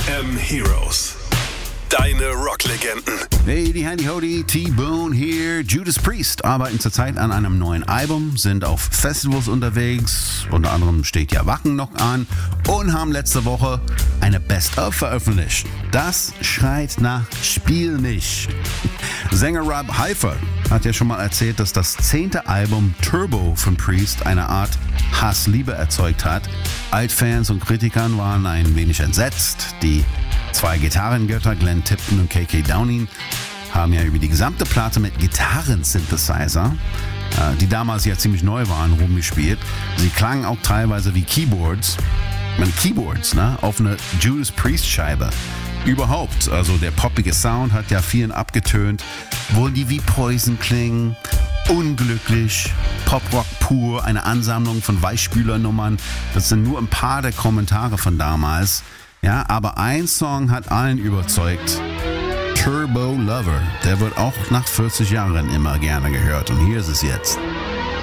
FM Heroes. Deine Rocklegenden. Hey, die Handy Hody, T-Bone hier. Judas Priest arbeiten zurzeit an einem neuen Album, sind auf Festivals unterwegs, unter anderem steht ja Wacken noch an und haben letzte Woche eine Best-of veröffentlicht. Das schreit nach Spiel nicht. Sänger Rob Halford hat ja schon mal erzählt, dass das 10. Album Turbo von Priest eine Art Hass-Liebe erzeugt hat. Altfans und Kritikern waren ein wenig entsetzt. Die zwei Gitarrengötter, Glenn Tipton und KK Downing, haben ja über die gesamte Platte mit Gitarren-Synthesizer, die damals ja ziemlich neu waren, rumgespielt. Sie klangen auch teilweise wie Keyboards, auf einer Judas Priest-Scheibe. Überhaupt, also der poppige Sound hat ja vielen abgetönt, wo die wie Poison klingen, unglücklich, Poprock pur, eine Ansammlung von Weichspülernummern. Das sind nur ein paar der Kommentare von damals. Ja, aber ein Song hat allen überzeugt. Turbo Lover. Der wird auch nach 40 Jahren immer gerne gehört. Und hier ist es jetzt.